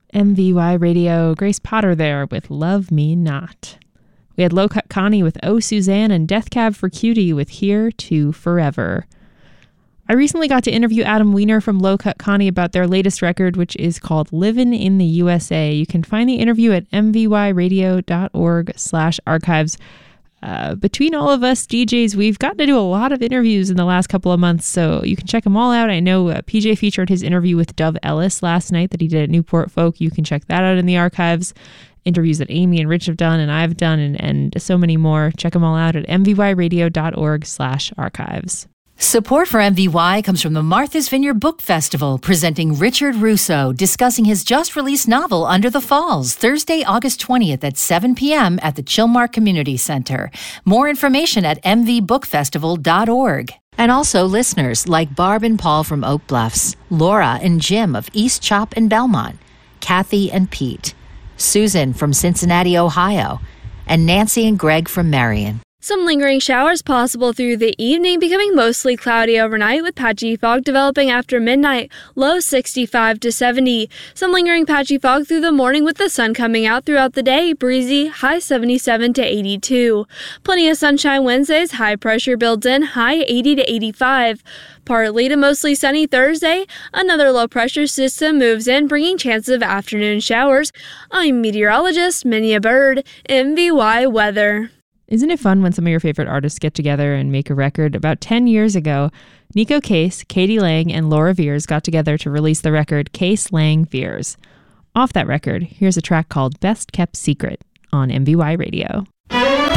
MVY Radio, Grace Potter there with Love Me Not. We had Low Cut Connie with Oh Suzanne and Death Cab for Cutie with Here to Forever. I recently got to interview Adam Weiner from Low Cut Connie about their latest record, which is called Livin' in the USA. You can find the interview at mvyradio.org/archives. Between all of us DJs, we've gotten to do a lot of interviews in the last couple of months, so you can check them all out. I know PJ featured his interview with Dove Ellis last night that he did at Newport Folk. You can check that out in the archives. Interviews that Amy and Rich have done and I've done and so many more. Check them all out at mvyradio.org/archives. Support for MVY comes from the Martha's Vineyard Book Festival, presenting Richard Russo discussing his just-released novel, Under the Falls, Thursday, August 20th at 7 p.m. at the Chilmark Community Center. More information at mvbookfestival.org. And also listeners like Barb and Paul from Oak Bluffs, Laura and Jim of East Chop and Belmont, Kathy and Pete, Susan from Cincinnati, Ohio, and Nancy and Greg from Marion. Some lingering showers possible through the evening, becoming mostly cloudy overnight with patchy fog developing after midnight, low 65 to 70. Some lingering patchy fog through the morning with the sun coming out throughout the day, breezy, high 77 to 82. Plenty of sunshine Wednesdays, high pressure builds in, high 80 to 85. Partly to mostly sunny Thursday, another low pressure system moves in, bringing chances of afternoon showers. I'm meteorologist Minya Bird, MVY Weather. Isn't it fun when some of your favorite artists get together and make a record? About 10 years ago, Nico Case, Katie Lang, and Laura Veers got together to release the record Case, Lang, Veers. Off that record, here's a track called Best Kept Secret on MVY Radio.